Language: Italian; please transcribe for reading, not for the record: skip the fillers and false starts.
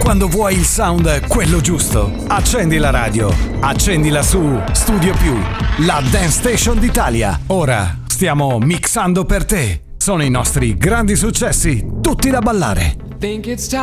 Quando vuoi il sound, quello giusto, accendi la radio, accendila su Studio Più, la Dance Station d'Italia. Ora stiamo mixando per te. Sono i nostri grandi successi, tutti da ballare. Think it's time